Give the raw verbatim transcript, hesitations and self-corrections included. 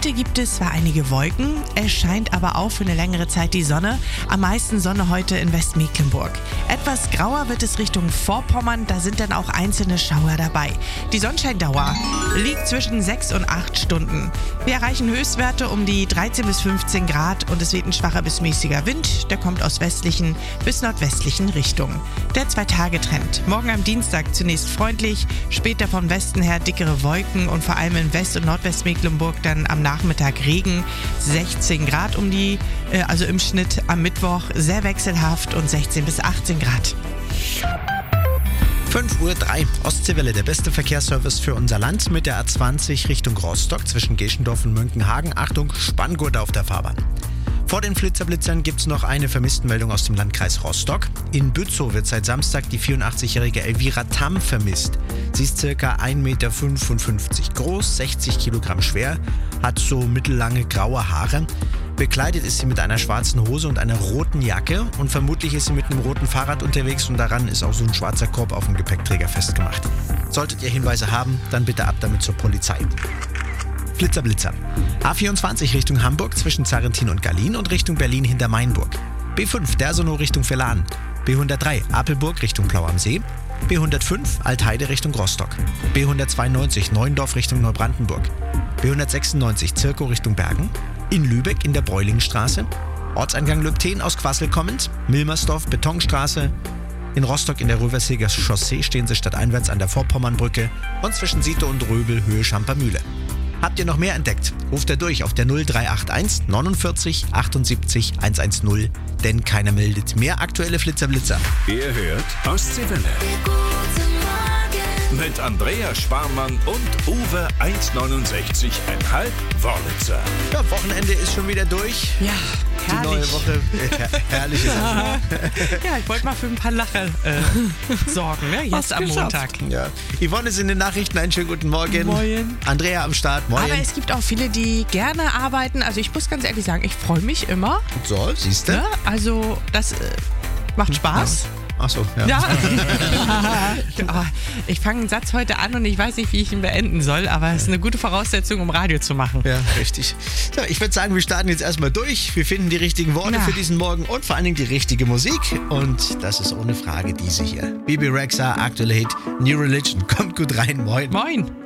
Heute gibt es zwar einige Wolken, es scheint aber auch für eine längere Zeit die Sonne. Am meisten Sonne heute in Westmecklenburg. Etwas grauer wird es Richtung Vorpommern, da sind dann auch einzelne Schauer dabei. Die Sonnenscheindauer liegt zwischen sechs und acht Stunden. Wir erreichen Höchstwerte um die dreizehn bis fünfzehn Grad und es weht ein schwacher bis mäßiger Wind, der kommt aus westlichen bis nordwestlichen Richtungen. Der Zwei-Tage-Trend. Morgen am Dienstag zunächst freundlich, später von Westen her dickere Wolken und vor allem in West- und Nordwestmecklenburg dann am Nachmittag Regen. sechzehn Grad um die, äh, also im Schnitt am Mittwoch, sehr wechselhaft und sechzehn bis achtzehn Grad. fünf Uhr drei, Ostseewelle, der beste Verkehrsservice für unser Land mit der A zwanzig Richtung Rostock zwischen Geschendorf und Mönkenhagen. Achtung, Spanngurte auf der Fahrbahn. Vor den Flitterblitzern gibt es noch eine Vermisstenmeldung aus dem Landkreis Rostock. In Bützow wird seit Samstag die vierundachtzigjährige Elvira Tamm vermisst. Sie ist ca. ein Meter fünfundfünfzig groß, sechzig Kilogramm schwer, hat so mittellange graue Haare. Bekleidet ist sie mit einer schwarzen Hose und einer roten Jacke und vermutlich ist sie mit einem roten Fahrrad unterwegs und daran ist auch so ein schwarzer Korb auf dem Gepäckträger festgemacht. Solltet ihr Hinweise haben, dann bitte ab damit zur Polizei. Flitterblitzer. A vierundzwanzig Richtung Hamburg zwischen Zarrentin und Gallien und Richtung Berlin hinter Mainburg. B fünf Dersonow Richtung Verlan. B hundertdrei Apelburg Richtung Plau am See. B hundertfünf Altheide Richtung Rostock. B hundertzweiundneunzig Neuendorf Richtung Neubrandenburg. B hundertsechsundneunzig Zirkow Richtung Bergen. In Lübeck in der Bräulingstraße. Ortseingang Löbten aus Quassel kommend. Milmersdorf Betonstraße. In Rostock in der Röverseger Chaussee stehen sie stadteinwärts an der Vorpommernbrücke und zwischen Siete und Röbel Höhe Schampermühle. Habt ihr noch mehr entdeckt? Ruft er durch auf der null drei acht eins neunundvierzig achtundsiebzig hundertzehn, denn keiner meldet mehr aktuelle Flitterblitzer. Ihr hört Ostseewelle. Mit Andrea Sparmann und Uwe eins neunundsechzig Komma fünf Wörlitzer. Ja, Wochenende ist schon wieder durch. Ja, Die herrlich. neue Woche, äh, her- herrlich ist es. Ja, ich wollte mal für ein paar Lacher äh, sorgen, ne? Jetzt am geschafft. Montag. Ja. Yvonne ist in den Nachrichten. Einen schönen guten Morgen. Moin. Andrea am Start. Moin. Aber es gibt auch viele, die gerne arbeiten. Also ich muss ganz ehrlich sagen, ich freue mich immer. So, siehst du? Ne? Also das äh, macht Spaß. Ach so, ja. Ja. Aber ich fange einen Satz heute an und ich weiß nicht, wie ich ihn beenden soll, aber es ist eine gute Voraussetzung, um Radio zu machen. Ja, richtig. So, ich würde sagen, wir starten jetzt erstmal durch. Wir finden die richtigen Worte Ja. für diesen Morgen und vor allen Dingen die richtige Musik. Und das ist ohne Frage diese hier. Bebe Rexha, aktuelle Hit, New Religion. Kommt gut rein, moin. Moin.